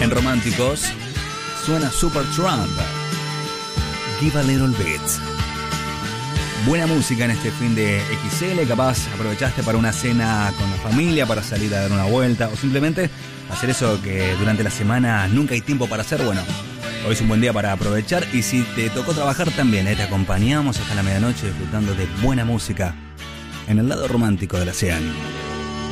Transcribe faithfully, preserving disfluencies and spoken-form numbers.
En Románticos suena Supertramp, Give a Little Bit. Buena música en este fin de X L. Capaz aprovechaste para una cena con la familia, para salir a dar una vuelta o simplemente hacer eso que durante la semana nunca hay tiempo para hacer. Bueno, hoy es un buen día para aprovechar. Y si te tocó trabajar también, ¿eh? Te acompañamos hasta la medianoche disfrutando de buena música en el lado romántico de la Sean.